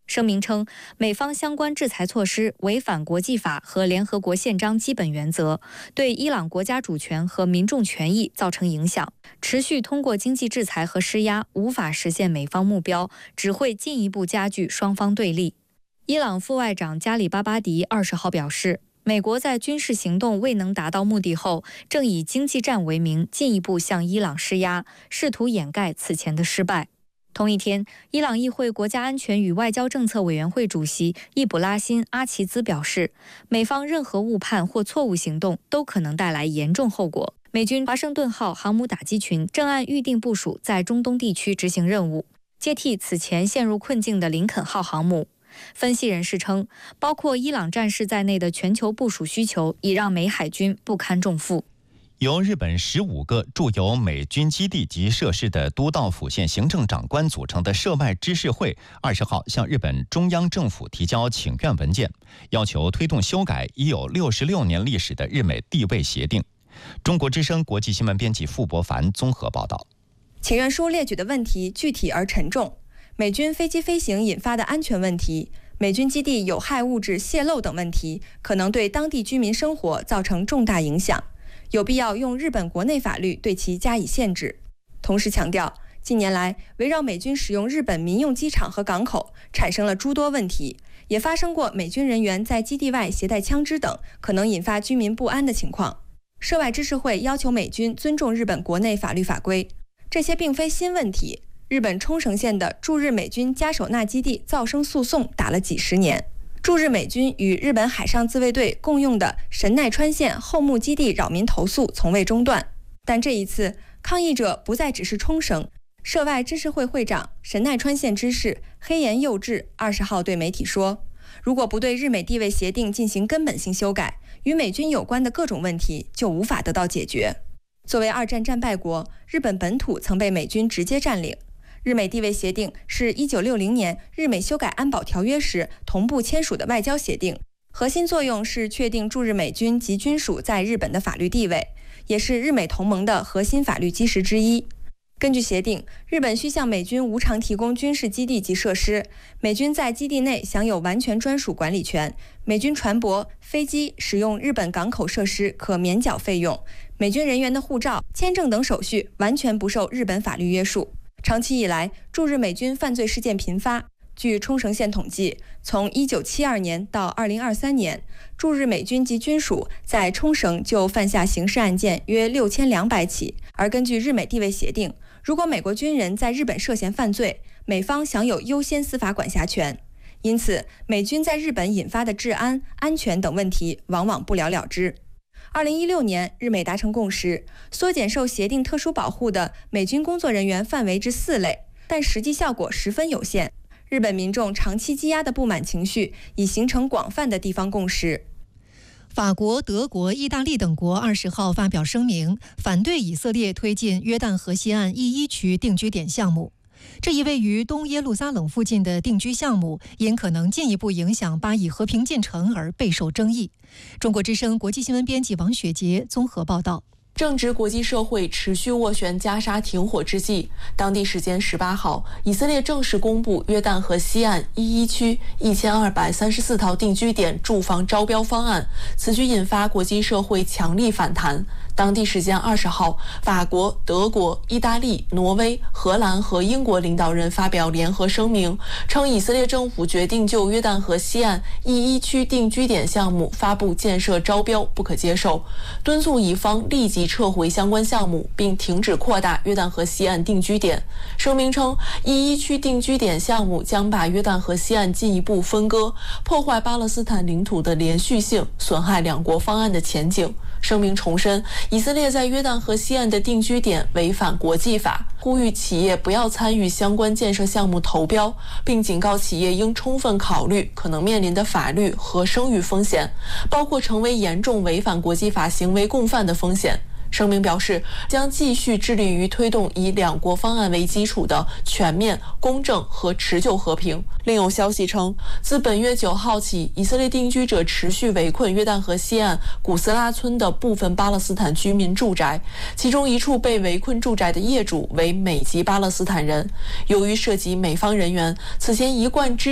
声明称，美方相关制裁措施违反国际法和联合国宪章基本原则，对伊朗国家主权和民众权益造成影响。持续通过经济制裁和施压无法实现美方目标，只会进一步加剧双方对立。伊朗副外长加里巴巴迪20号表示，美国在军事行动未能达到目的后，正以经济战为名进一步向伊朗施压，试图掩盖此前的失败。同一天，伊朗议会国家安全与外交政策委员会主席易卜拉欣·阿齐兹表示，美方任何误判或错误行动都可能带来严重后果。美军华盛顿号航母打击群正按预定部署在中东地区执行任务，接替此前陷入困境的林肯号航母。分析人士称，包括伊朗战士在内的全球部署需求已让美海军不堪重负。 由日本15个驻有美军基地及设施的都道府县行政长官组成的涉外知事会20号向日本中央政府提交请愿文件，要求推动修改已有66年历史的日美地位协定。中国之声国际新闻编辑傅博凡综合报道。 请愿书列举的问题具体而沉重，美军飞机飞行引发的安全问题，美军基地有害物质泄漏等问题，可能对当地居民生活造成重大影响，有必要用日本国内法律对其加以限制。同时强调，近年来围绕美军使用日本民用机场和港口产生了诸多问题，也发生过美军人员在基地外携带枪支等可能引发居民不安的情况。涉外知事会要求美军尊重日本国内法律法规，这些并非新问题。日本冲绳县的驻日美军加手纳基地噪声诉讼打了几十年，驻日美军与日本海上自卫队共用的神奈川县后木基地扰民投诉从未中断。但这一次，抗议者不再只是冲绳。涉外知事会会长神奈川县知事黑岩佑治20号对媒体说，如果不对日美地位协定进行根本性修改，与美军有关的各种问题就无法得到解决。作为二战战败国，日本本土曾被美军直接占领。日美地位协定是1960年日美修改安保条约时同步签署的外交协定，核心作用是确定驻日美军及军属在日本的法律地位，也是日美同盟的核心法律基石之一。根据协定，日本需向美军无偿提供军事基地及设施，美军在基地内享有完全专属管理权，美军船舶、飞机使用日本港口设施可免缴费用，美军人员的护照、签证等手续完全不受日本法律约束。长期以来，驻日美军犯罪事件频发。据冲绳县统计，从1972年到2023年，驻日美军及军属在冲绳就犯下刑事案件约6200起。而根据日美地位协定，如果美国军人在日本涉嫌犯罪，美方享有优先司法管辖权。因此，美军在日本引发的治安、安全等问题往往不了了之。2016年，日美达成共识，缩减受协定特殊保护的美军工作人员范围至4类，但实际效果十分有限。日本民众长期积压的不满情绪已形成广泛的地方共识。 法国、德国、意大利等国20号发表声明，反对以色列推进约旦河西岸E1区定居点项目。这一位于东耶路撒冷附近的定居项目，因可能进一步影响巴以和平进程而备受争议。中国之声国际新闻编辑王雪杰综合报道。 正值国际社会持续斡旋加沙停火之际，当地时间18号，以色列正式公布约旦河西岸E1区1234套定居点住房招标方案，此举引发国际社会强力反弹。当地时间20号，法国、德国、意大利、挪威、荷兰和英国领导人发表联合声明，称以色列政府决定就约旦河西岸E1区定居点项目发布建设招标不可接受，敦促乙方立即撤回相关项目，并停止扩大约旦河西岸定居点。声明称，E1区定居点项目将把约旦河西岸进一步分割，破坏巴勒斯坦领土的连续性，损害两国方案的前景。声明重申，以色列在约旦河西岸的定居点违反国际法，呼吁企业不要参与相关建设项目投标，并警告企业应充分考虑可能面临的法律和声誉风险，包括成为严重违反国际法行为共犯的风险。声明表示，将继续致力于推动以两国方案为基础的全面、公正和持久和平。另有消息称，自本月9号起，以色列定居者持续围困约旦河西岸古斯拉村的部分巴勒斯坦居民住宅，其中一处被围困住宅的业主为美籍巴勒斯坦人。由于涉及美方人员，此前一贯支